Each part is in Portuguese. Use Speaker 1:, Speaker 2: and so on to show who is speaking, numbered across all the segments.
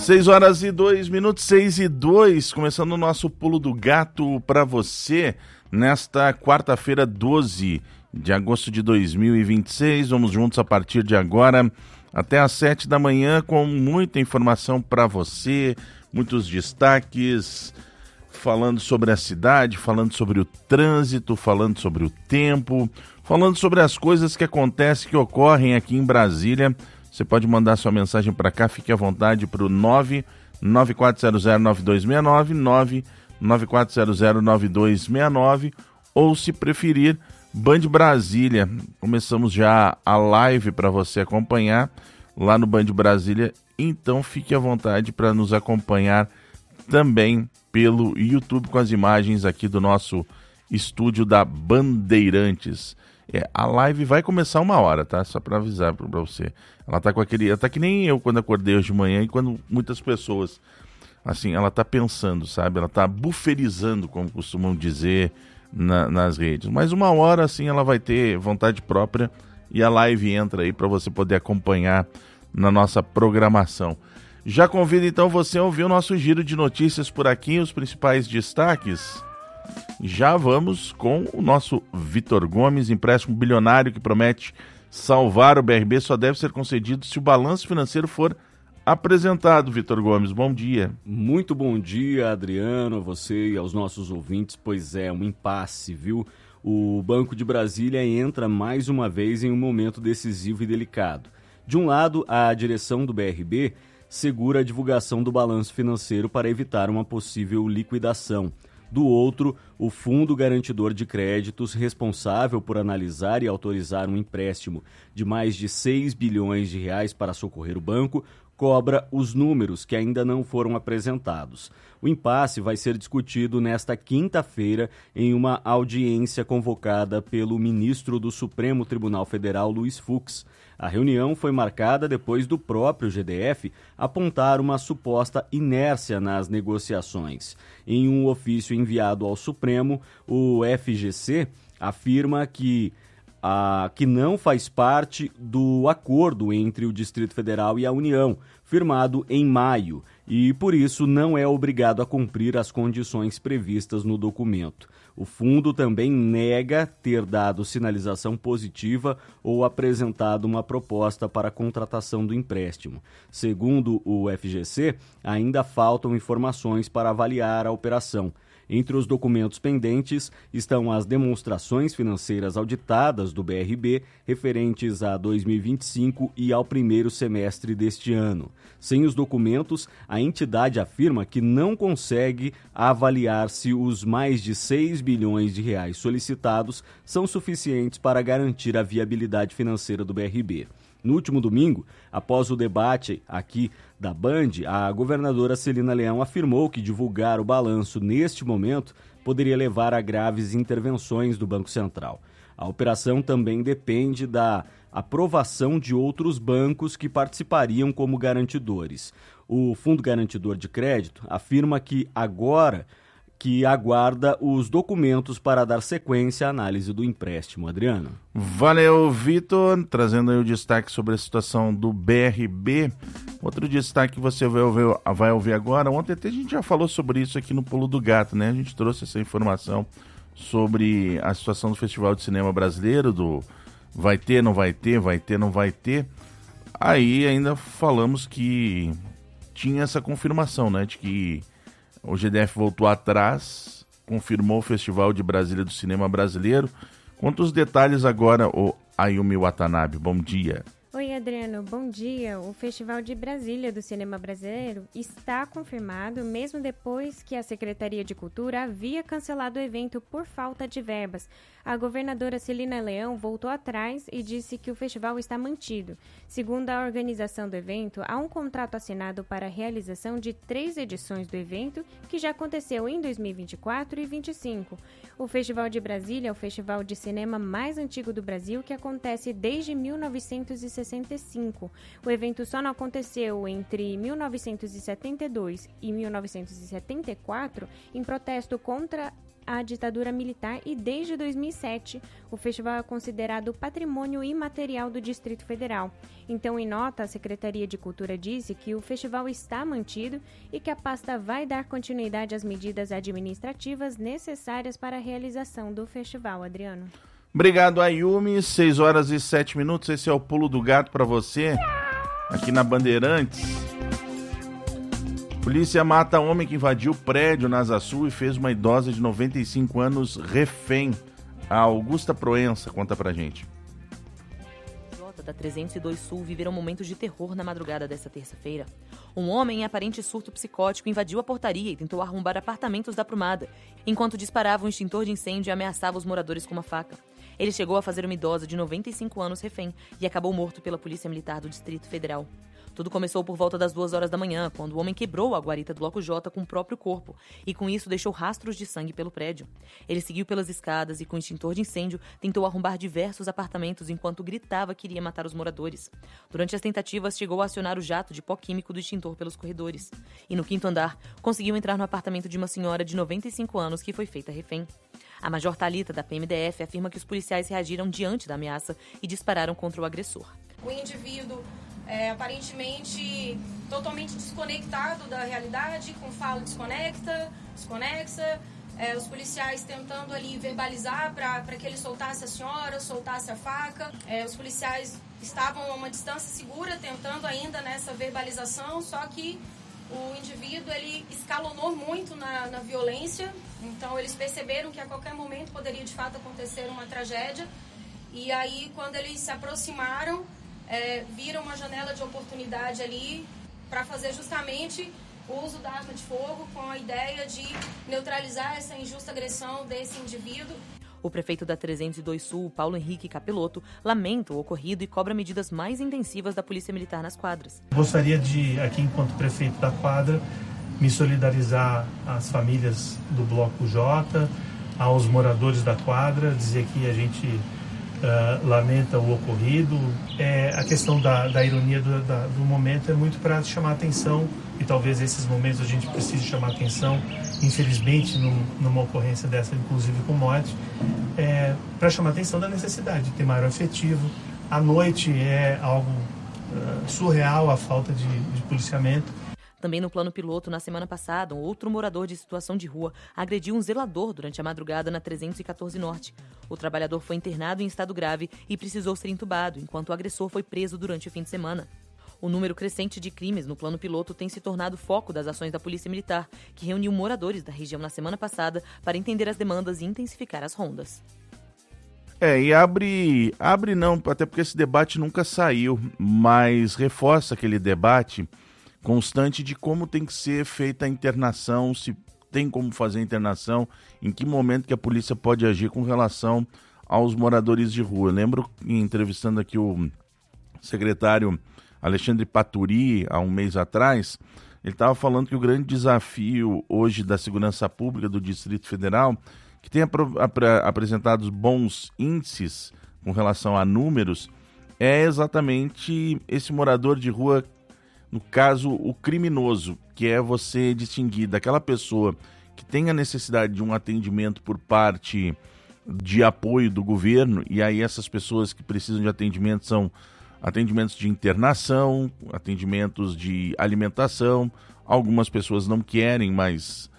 Speaker 1: 6h02, 6h02, começando o nosso Pulo do Gato para você nesta quarta-feira, 12 de agosto de 2026. Vamos juntos a partir de agora até às 7 da manhã com muita informação para você, muitos destaques, falando sobre a cidade, falando sobre o trânsito, falando sobre o tempo, falando sobre as coisas que acontecem, que ocorrem aqui em Brasília. Você pode mandar sua mensagem para cá, fique à vontade para o 994009269, 994009269, ou se preferir, Band Brasília. Começamos já a live para você acompanhar lá no Band Brasília, então fique à vontade para nos acompanhar também pelo YouTube com as imagens aqui do nosso estúdio da Bandeirantes. A live vai começar 1h, tá? Só para avisar para você. Ela tá com aquele... Ela tá que nem eu quando acordei hoje de manhã e quando muitas pessoas... Assim, ela tá pensando, sabe? Ela tá buferizando, como costumam dizer nas redes. Mas 1h, assim, ela vai ter vontade própria e a live entra aí para você poder acompanhar na nossa programação. Já convido então você a ouvir o nosso giro de notícias por aqui, os principais destaques. Já vamos com o nosso Vitor Gomes, empréstimo bilionário que promete salvar o BRB só deve ser concedido se o balanço financeiro for apresentado. Vitor Gomes, bom dia.
Speaker 2: Muito bom dia, Adriano, a você e aos nossos ouvintes. Pois é, um impasse, viu? O Banco de Brasília entra mais uma vez em um momento decisivo e delicado. De um lado, a direção do BRB segura a divulgação do balanço financeiro para evitar uma possível liquidação. Do outro, o Fundo Garantidor de Créditos, responsável por analisar e autorizar um empréstimo de mais de 6 bilhões de reais para socorrer o banco, cobra os números que ainda não foram apresentados. O impasse vai ser discutido nesta quinta-feira em uma audiência convocada pelo ministro do Supremo Tribunal Federal, Luiz Fux. A reunião foi marcada depois do próprio GDF apontar uma suposta inércia nas negociações. Em um ofício enviado ao Supremo, o FGC afirma que não faz parte do acordo entre o Distrito Federal e a União, firmado em maio, e por isso não é obrigado a cumprir as condições previstas no documento. O fundo também nega ter dado sinalização positiva ou apresentado uma proposta para a contratação do empréstimo. Segundo o FGC, ainda faltam informações para avaliar a operação. Entre os documentos pendentes estão as demonstrações financeiras auditadas do BRB referentes a 2025 e ao primeiro semestre deste ano. Sem os documentos, a entidade afirma que não consegue avaliar se os mais de 6 bilhões de reais solicitados são suficientes para garantir a viabilidade financeira do BRB. No último domingo, após o debate aqui da Band, a governadora Celina Leão afirmou que divulgar o balanço neste momento poderia levar a graves intervenções do Banco Central. A operação também depende da aprovação de outros bancos que participariam como garantidores. O Fundo Garantidor de Crédito afirma que aguarda os documentos para dar sequência à análise do empréstimo. Adriano.
Speaker 1: Valeu, Vitor. Trazendo aí o destaque sobre a situação do BRB. Outro destaque que você vai ouvir agora. Ontem até a gente já falou sobre isso aqui no Pulo do Gato, né? A gente trouxe essa informação sobre a situação do Festival de Cinema Brasileiro, do vai ter, não vai ter, vai ter, não vai ter. Aí ainda falamos que tinha essa confirmação, né? De que o GDF voltou atrás, confirmou o Festival de Brasília do Cinema Brasileiro. Conta os detalhes agora, o Ayumi Watanabe. Bom dia.
Speaker 3: Oi, Adriano. Bom dia. O Festival de Brasília do Cinema Brasileiro está confirmado, mesmo depois que a Secretaria de Cultura havia cancelado o evento por falta de verbas. A governadora Celina Leão voltou atrás e disse que o festival está mantido. Segundo a organização do evento, há um contrato assinado para a realização de 3 edições do evento, que já aconteceu em 2024 e 2025. O Festival de Brasília é o festival de cinema mais antigo do Brasil, que acontece desde 1965. O evento só não aconteceu entre 1972 e 1974 em protesto contra à ditadura militar e desde 2007 o festival é considerado patrimônio imaterial do Distrito Federal. Então, em nota, a Secretaria de Cultura disse que o festival está mantido e que a pasta vai dar continuidade às medidas administrativas necessárias para a realização do festival. Adriano.
Speaker 1: Obrigado, Ayumi. 6h07. Esse é o Pulo do Gato para você, aqui na Bandeirantes. Polícia mata homem que invadiu prédio na Asa Sul e fez uma idosa de 95 anos refém. A Augusta Proença conta pra gente.
Speaker 4: Da 302 Sul viveram momentos de terror na madrugada desta terça-feira. Um homem em aparente surto psicótico invadiu a portaria e tentou arrombar apartamentos da Prumada, enquanto disparava um extintor de incêndio e ameaçava os moradores com uma faca. Ele chegou a fazer uma idosa de 95 anos refém e acabou morto pela Polícia Militar do Distrito Federal. Tudo começou por volta das 2 horas da manhã, quando o homem quebrou a guarita do Bloco J com o próprio corpo e, com isso, deixou rastros de sangue pelo prédio. Ele seguiu pelas escadas e, com extintor de incêndio, tentou arrombar diversos apartamentos enquanto gritava que iria matar os moradores. Durante as tentativas, chegou a acionar o jato de pó químico do extintor pelos corredores. E, no 5º andar, conseguiu entrar no apartamento de uma senhora de 95 anos que foi feita refém. A Major Thalita, da PMDF, afirma que os policiais reagiram diante da ameaça e dispararam contra o agressor.
Speaker 5: O indivíduo aparentemente totalmente desconectado da realidade, com fala desconexa, os policiais tentando ali verbalizar para que ele soltasse a senhora, soltasse a faca. Os policiais estavam a uma distância segura, tentando ainda nessa verbalização, só que o indivíduo ele escalonou muito na violência, então eles perceberam que a qualquer momento poderia de fato acontecer uma tragédia, e aí quando eles se aproximaram, viram uma janela de oportunidade ali para fazer justamente o uso da arma de fogo com a ideia de neutralizar essa injusta agressão desse indivíduo.
Speaker 4: O prefeito da 302 Sul, Paulo Henrique Capeloto, lamenta o ocorrido e cobra medidas mais intensivas da Polícia Militar nas quadras.
Speaker 6: Gostaria de, aqui enquanto prefeito da quadra, me solidarizar às famílias do Bloco J, aos moradores da quadra, dizer que a gente lamenta o ocorrido. A questão da ironia do momento é muito para chamar atenção, e talvez esses momentos a gente precise chamar atenção, infelizmente numa ocorrência dessa, inclusive com morte, para chamar atenção da necessidade de ter maior efetivo. À noite é algo surreal a falta de policiamento.
Speaker 4: Também no plano piloto, na semana passada, um outro morador de situação de rua agrediu um zelador durante a madrugada na 314 Norte. O trabalhador foi internado em estado grave e precisou ser entubado, enquanto o agressor foi preso durante o fim de semana. O número crescente de crimes no plano piloto tem se tornado foco das ações da Polícia Militar, que reuniu moradores da região na semana passada para entender as demandas e intensificar as rondas.
Speaker 1: E abre não, até porque esse debate nunca saiu, mas reforça aquele debate constante de como tem que ser feita a internação, se tem como fazer a internação, em que momento que a polícia pode agir com relação aos moradores de rua. Eu lembro, entrevistando aqui o secretário Alexandre Paturi, há um mês atrás, ele estava falando que o grande desafio hoje da segurança pública do Distrito Federal, que tem apresentado bons índices com relação a números, é exatamente esse morador de rua, no caso, o criminoso, que é você distinguir daquela pessoa que tem a necessidade de um atendimento por parte de apoio do governo, e aí essas pessoas que precisam de atendimento são atendimentos de internação, atendimentos de alimentação. Algumas pessoas não querem, mas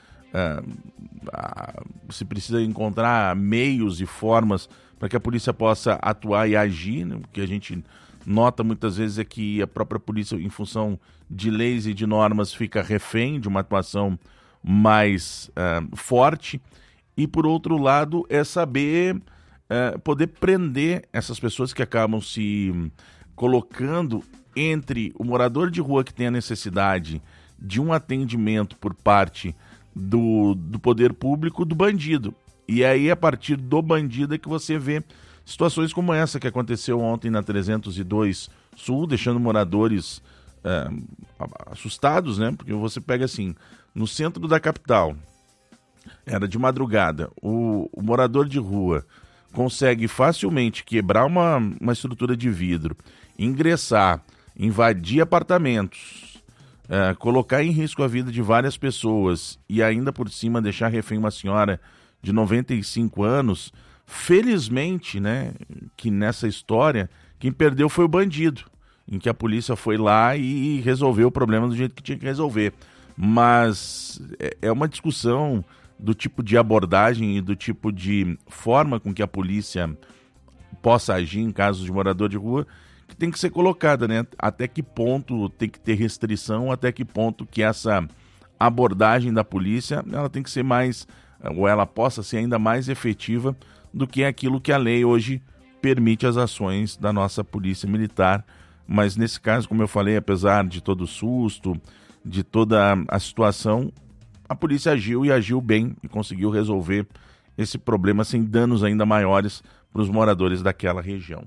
Speaker 1: se precisa encontrar meios e formas para que a polícia possa atuar e agir, né? O que a gente nota muitas vezes é que a própria polícia, em função de leis e de normas, fica refém de uma atuação mais forte. E, por outro lado, é saber poder prender essas pessoas que acabam se colocando entre o morador de rua que tem a necessidade de um atendimento por parte do poder público, do bandido. E aí, a partir do bandido, é que você vê situações como essa que aconteceu ontem na 302 Sul, deixando moradores assustados, né? Porque você pega assim, no centro da capital, era de madrugada, o morador de rua consegue facilmente quebrar uma estrutura de vidro, ingressar, invadir apartamentos, colocar em risco a vida de várias pessoas e ainda por cima deixar refém uma senhora de 95 anos. Felizmente, né, que nessa história, quem perdeu foi o bandido, em que a polícia foi lá e resolveu o problema do jeito que tinha que resolver. Mas é uma discussão do tipo de abordagem e do tipo de forma com que a polícia possa agir em casos de morador de rua, que tem que ser colocada, né? Até que ponto tem que ter restrição, até que ponto que essa abordagem da polícia, ela tem que ser mais, ou ela possa ser ainda mais efetiva do que aquilo que a lei hoje permite as ações da nossa polícia militar. Mas nesse caso, como eu falei, apesar de todo o susto, de toda a situação, a polícia agiu e agiu bem e conseguiu resolver esse problema sem danos ainda maiores para os moradores daquela região.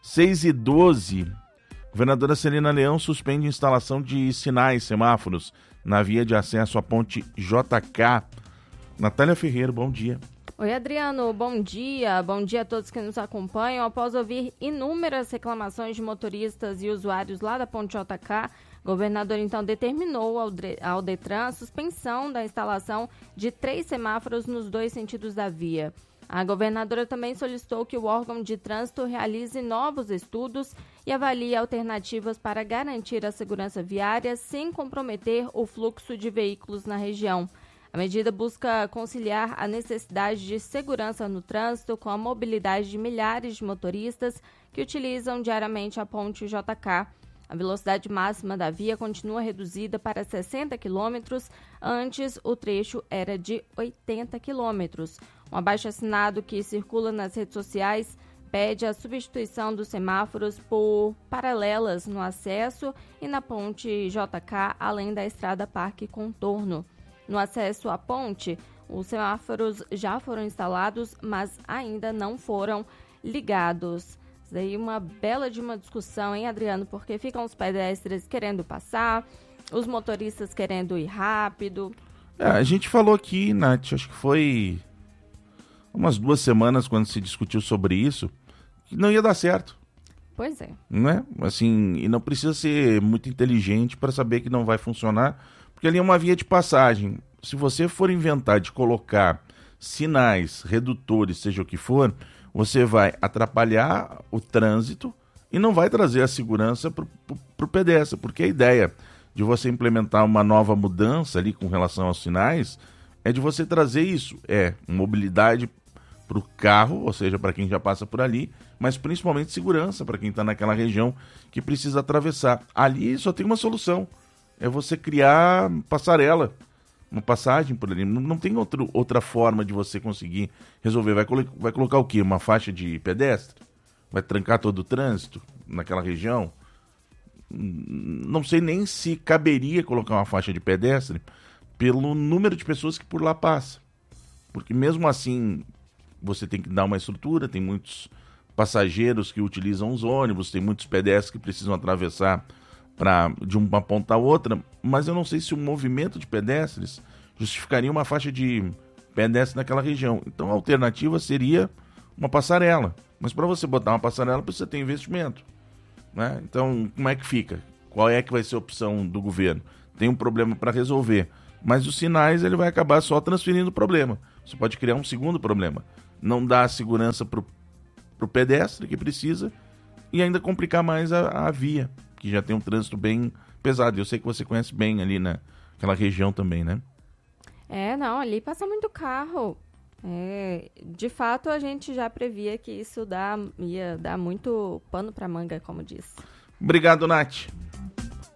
Speaker 1: 6h12, governadora Celina Leão suspende instalação de sinais, semáforos, na via de acesso à ponte JK. Natália Ferreira, bom dia.
Speaker 7: Oi, Adriano, bom dia a todos que nos acompanham. Após ouvir inúmeras reclamações de motoristas e usuários lá da ponte JK, o governador então determinou ao Detran a suspensão da instalação de 3 semáforos nos 2 sentidos da via. A governadora também solicitou que o órgão de trânsito realize novos estudos e avalie alternativas para garantir a segurança viária sem comprometer o fluxo de veículos na região. A medida busca conciliar a necessidade de segurança no trânsito com a mobilidade de milhares de motoristas que utilizam diariamente a ponte JK. A velocidade máxima da via continua reduzida para 60 km, antes o trecho era de 80 km. Um abaixo-assinado que circula nas redes sociais pede a substituição dos semáforos por paralelas no acesso e na ponte JK, além da estrada Parque Contorno. No acesso à ponte, os semáforos já foram instalados, mas ainda não foram ligados. Isso daí é uma bela de uma discussão, hein, Adriano? Porque ficam os pedestres querendo passar, os motoristas querendo ir rápido.
Speaker 1: A gente falou aqui, Nath, acho que foi umas 2 semanas quando se discutiu sobre isso, que não ia dar certo.
Speaker 7: Pois é.
Speaker 1: Não é? Assim, e não precisa ser muito inteligente para saber que não vai funcionar, porque ali é uma via de passagem. Se você for inventar de colocar sinais, redutores, seja o que for, você vai atrapalhar o trânsito e não vai trazer a segurança para o pedestre, porque a ideia de você implementar uma nova mudança ali com relação aos sinais é de você trazer isso, mobilidade para o carro, ou seja, para quem já passa por ali, mas principalmente segurança para quem está naquela região que precisa atravessar. Ali só tem uma solução, é você criar passarela, uma passagem por ali. Não tem outra forma de você conseguir resolver. Vai colocar o quê? Uma faixa de pedestre? Vai trancar todo o trânsito naquela região? Não sei nem se caberia colocar uma faixa de pedestre pelo número de pessoas que por lá passa. Porque mesmo assim, você tem que dar uma estrutura, tem muitos passageiros que utilizam os ônibus, tem muitos pedestres que precisam atravessar de uma ponta a outra, mas eu não sei se o movimento de pedestres justificaria uma faixa de pedestre naquela região. Então a alternativa seria uma passarela. Mas para você botar uma passarela, precisa ter investimento, né? Então, como é que fica? Qual é que vai ser a opção do governo? Tem um problema para resolver, mas os sinais ele vai acabar só transferindo o problema. Você pode criar um segundo problema. Não dá segurança para o pedestre que precisa e ainda complicar mais a via, que já tem um trânsito bem pesado. Eu sei que você conhece bem ali naquela região também, né?
Speaker 7: Não, ali passa muito carro. De fato, a gente já previa que isso ia dar muito pano para manga, como diz.
Speaker 1: Obrigado, Nath.